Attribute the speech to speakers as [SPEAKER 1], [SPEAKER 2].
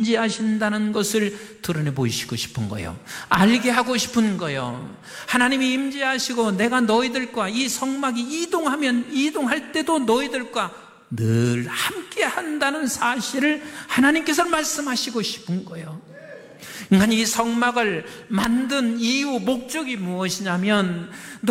[SPEAKER 1] 임재하신다는 것을 드러내 보이시고 싶은 거예요. 알게 하고 싶은 거예요. 하나님이 임재하시고 내가 너희들과 이 성막이 이동할 때도 너희들과 늘 함께 한다는 사실을 하나님께서 말씀하시고 싶은 거예요. 인간이 이 성막을 만든 이유, 목적이 무엇이냐면